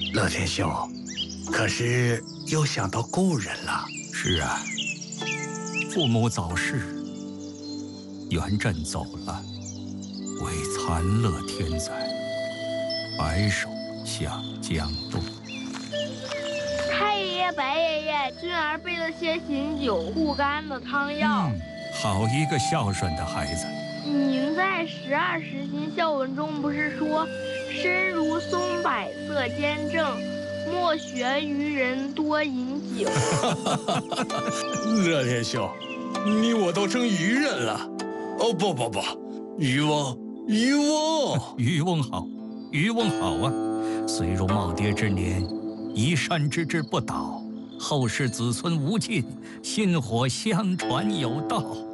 乐天兄，可是又想到故人了。 是啊，父母早逝，元稹走了，为残乐天灾，白首向江东。 太爷爷、白爷爷，君儿备了些醒酒护肝的汤药。 好一个孝顺的孩子。 您在12时心孝文中不是说，身如松柏色坚正，莫学愚人多饮酒。 乐天兄，你我都成愚人了。哦，不，渔翁， 渔翁好，渔翁好啊！虽入耄耋之年，移山之志不倒，后世子孙无尽，薪火相传有道。